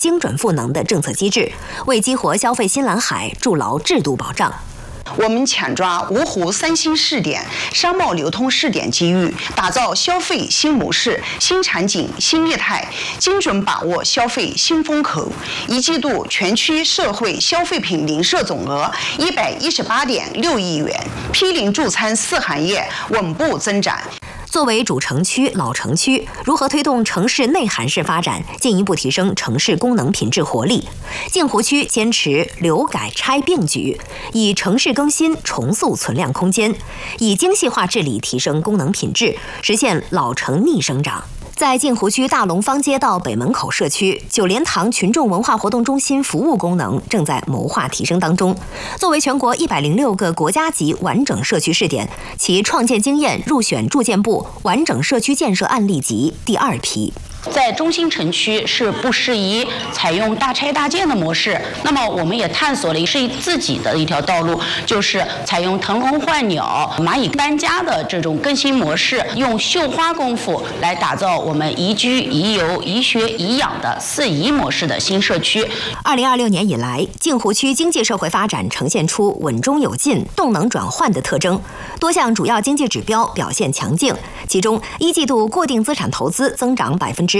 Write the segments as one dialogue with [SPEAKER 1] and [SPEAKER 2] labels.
[SPEAKER 1] 精准赋能的政策机制，为激活消费新蓝海筑牢制度保障。
[SPEAKER 2] 我们抢抓芜湖3新试点、商贸流通试点机遇，打造消费新模式、新场景、新业态，精准把握消费新风口。一季度全区社会消费品零售总额118.6亿元，批零助餐4行业稳步增长。
[SPEAKER 1] 作为主城区、老城区，如何推动城市内涵式发展，进一步提升城市功能品质活力？镜湖区坚持留改拆并举，以城市更新重塑存量空间，以精细化治理提升功能品质，实现老城逆生长。在镜湖区大龙方街道北门口社区，九莲塘群众文化活动中心服务功能正在谋划提升当中。作为全国106个国家级完整社区试点，其创建经验入选住建部完整社区建设案例集第2批。
[SPEAKER 3] 在中心城区是不适宜采用大拆大建的模式，那么我们也探索了自己的一条道路，就是采用腾笼换鸟、蚂蚁搬家的这种更新模式，用绣花功夫来打造我们宜居、宜游、宜学、宜养的4宜模式的新社区。
[SPEAKER 1] 2026年以来，镜湖区经济社会发展呈现出稳中有进、动能转换的特征，多项主要经济指标表现强劲，其中1季度固定资产投资增长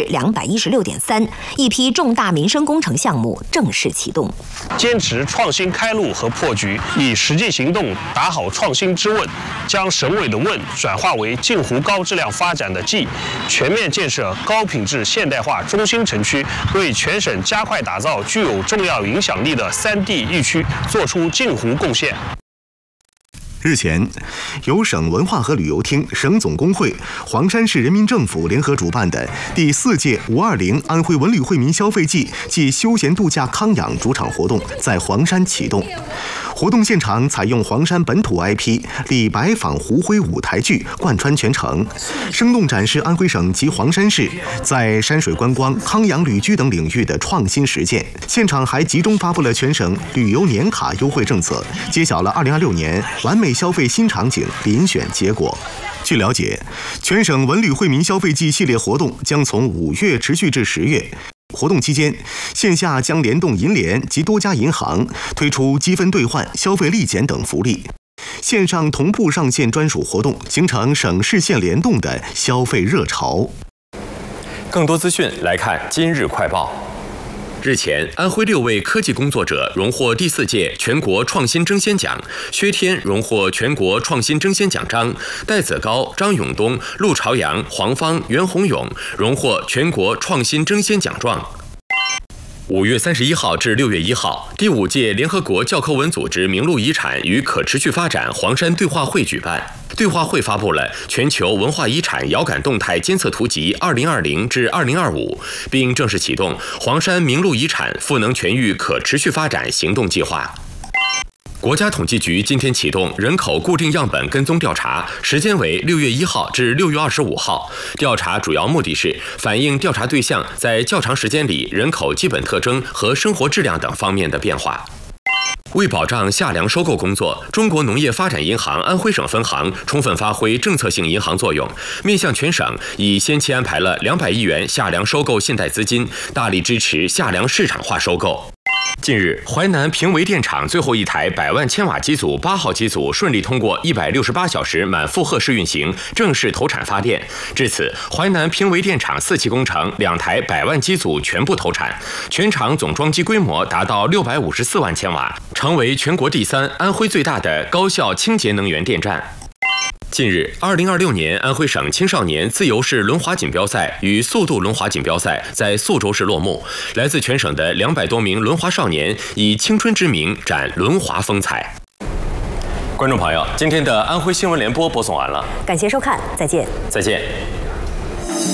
[SPEAKER 1] 216.3%，一批重大民生工程项目正式启动。
[SPEAKER 4] 坚持创新开路和破局，以实际行动打好创新之问，将省委的问转化为镜湖高质量发展的技，全面建设高品质现代化中心城区，为全省加快打造具有重要影响力的3D 疫区做出镜湖贡献。
[SPEAKER 5] 日前，由省文化和旅游厅、省总工会、黄山市人民政府联合主办的第4届520安徽文旅惠民消费季暨休闲度假康养主场活动在黄山启动。活动现场采用黄山本土 IP 李白访胡辉舞台剧贯穿全程，生动展示安徽省及黄山市在山水观光、康养旅居等领域的创新实践。现场还集中发布了全省旅游年卡优惠政策，揭晓了2026年完美消费新场景遴选结果。据了解，全省文旅惠民消费季系列活动将从5月持续至10月。活动期间，线下将联动银联及多家银行推出积分兑换、消费立减等福利；线上同步上线专属活动，形成省市县联动的消费热潮。
[SPEAKER 6] 更多资讯来看今日快报。日前，安徽6位科技工作者荣获第4届全国创新争先奖，薛天荣获全国创新争先奖章，戴子高、张永东、陆朝阳、黄芳、袁洪勇荣获全国创新争先奖状。5月31号至6月1号，第5届联合国教科文组织名录遗产与可持续发展黄山对话会举办。对话会发布了全球文化遗产遥感动态监测图集2020至2025，并正式启动黄山名录遗产赋能全域可持续发展行动计划。国家统计局今天启动人口固定样本跟踪调查，时间为6月1号至6月25号。调查主要目的是反映调查对象在较长时间里人口基本特征和生活质量等方面的变化。为保障夏粮收购工作，中国农业发展银行安徽省分行充分发挥政策性银行作用，面向全省已先期安排了200亿元夏粮收购信贷资金，大力支持夏粮市场化收购。近日，淮南平维电厂最后一台100万千瓦机组8号机组顺利通过168小时满负荷试运行，正式投产发电。至此，淮南平维电厂4期工程2台100万机组全部投产，全厂总装机规模达到654万千瓦，成为全国第3、安徽最大的高效清洁能源电站。近日，2026年安徽省青少年自由式轮滑锦标赛与速度轮滑锦标赛在宿州市落幕。来自全省的200多名轮滑少年以青春之名展轮滑风采。观众朋友，今天的安徽新闻联播播送完了，
[SPEAKER 1] 感谢收看，再见。
[SPEAKER 6] 再见。